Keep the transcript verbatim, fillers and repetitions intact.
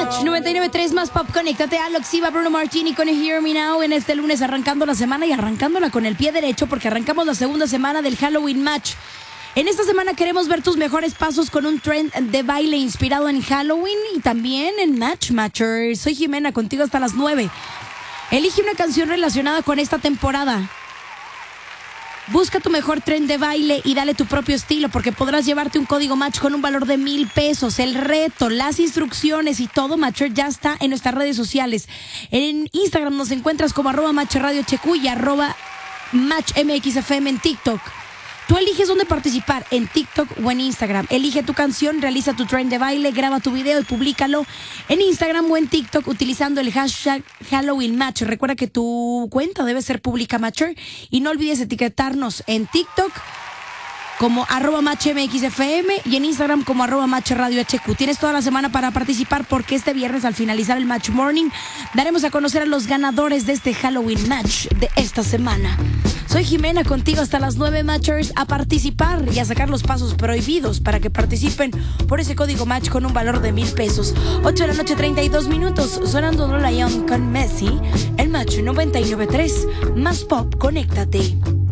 Match noventa y nueve punto tres más pop. Conéctate. Alex Iba, Bruno Martini con Hear Me Now en este lunes, arrancando la semana y arrancándola con el pie derecho porque arrancamos la segunda semana del Halloween Match. En esta semana queremos ver tus mejores pasos con un trend de baile inspirado en Halloween y también en Match Matcher. Soy Jimena, contigo hasta las nueve. Elige una canción relacionada con esta temporada. Busca tu mejor trend de baile y dale tu propio estilo porque podrás llevarte un código Match con un valor de mil pesos. El reto, las instrucciones y todo Matcher ya está en nuestras redes sociales. En Instagram nos encuentras como arroba Match Radio H Q y arroba Match M X F M en TikTok. Tú eliges dónde participar, en TikTok o en Instagram. Elige tu canción, realiza tu trend de baile, graba tu video y públicalo en Instagram o en TikTok utilizando el hashtag Halloween Match. Recuerda que tu cuenta debe ser pública Matcher y no olvides etiquetarnos en TikTok como arroba Match M X F M y en Instagram como arroba Match Radio H Q. Tienes toda la semana para participar porque este viernes al finalizar el Match Morning daremos a conocer a los ganadores de este Halloween Match de esta semana. Soy Jimena, contigo hasta las nueve, Matchers, a participar y a sacar los pasos prohibidos para que participen por ese código Match con un valor de mil pesos. ocho de la noche, treinta y dos minutos, sonando Lola Young con Messi, el Match noventa y nueve punto tres, más pop, conéctate.